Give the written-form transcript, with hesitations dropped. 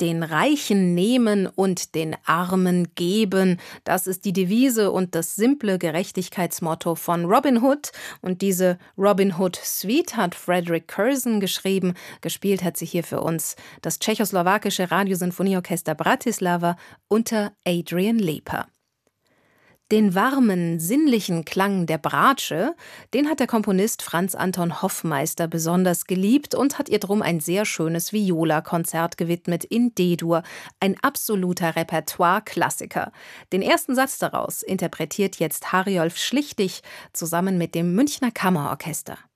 Den Reichen nehmen und den Armen geben. Das ist die Devise und das simple Gerechtigkeitsmotto von Robin Hood. Und diese Robin Hood Suite hat Frederick Curzon geschrieben. Gespielt hat sie hier für uns das tschechoslowakische Radiosinfonieorchester Bratislava unter Adrian Leper. Den warmen, sinnlichen Klang der Bratsche, den hat der Komponist Franz Anton Hoffmeister besonders geliebt und hat ihr drum ein sehr schönes Viola-Konzert gewidmet in D-Dur, ein absoluter Repertoire-Klassiker. Den ersten Satz daraus interpretiert jetzt Hariolf Schlichtig zusammen mit dem Münchner Kammerorchester.